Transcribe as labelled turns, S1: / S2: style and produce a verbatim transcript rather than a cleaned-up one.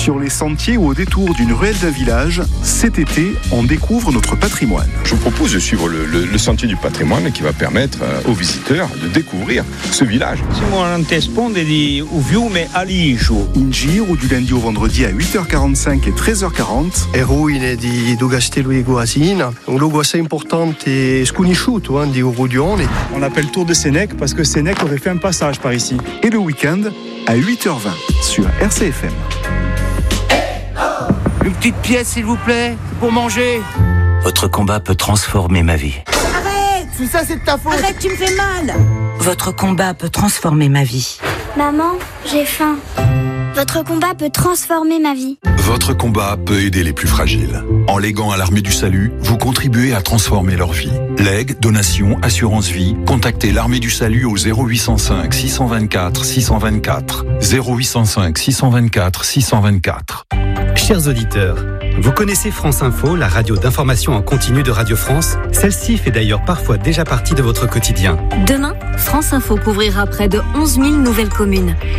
S1: Sur les sentiers ou au détour d'une ruelle d'un village, cet été, on découvre notre patrimoine.
S2: Je vous propose de suivre le, le, le sentier du patrimoine qui va permettre aux visiteurs de découvrir ce village.
S3: Siamo all'antesponde di Uviume Aligio.
S1: In giro du lundi au vendredi à huit heures quarante-cinq et treize heures quarante.
S4: Le ruine di do Castello di Guasina, un luogo assez important e sconosciuto hein, di Urudione.
S5: On l'appelle Tour de Sénèque parce que Sénèque aurait fait un passage par ici.
S1: Et le week-end à huit heures vingt sur R C F M.
S6: Une petite pièce s'il vous plaît, pour manger.
S7: Votre combat peut transformer ma vie.
S6: Arrête! Tout ça c'est de ta faute.
S8: Arrête, tu me fais mal.
S9: Votre combat peut transformer ma vie.
S10: Maman, j'ai faim. Votre combat peut transformer ma vie.
S11: Votre combat peut aider les plus fragiles. En léguant à l'Armée du Salut, vous contribuez à transformer leur vie. Legs, donations, assurance vie, contactez l'Armée du Salut au zéro huit cent cinq six cent vingt-quatre six cent vingt-quatre. zéro huit cent cinq six cent vingt-quatre six cent vingt-quatre.
S12: Chers auditeurs, vous connaissez France Info, la radio d'information en continu de Radio France? Celle-ci fait d'ailleurs parfois déjà partie de votre quotidien.
S13: Demain, France Info couvrira près de onze mille nouvelles communes.